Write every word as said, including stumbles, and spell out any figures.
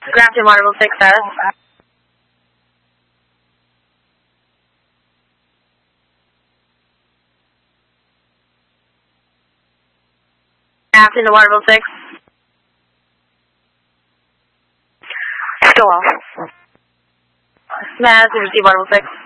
Grafton Waterville six status. Grafton to Waterville six. Still off. Smash, receive Waterville six.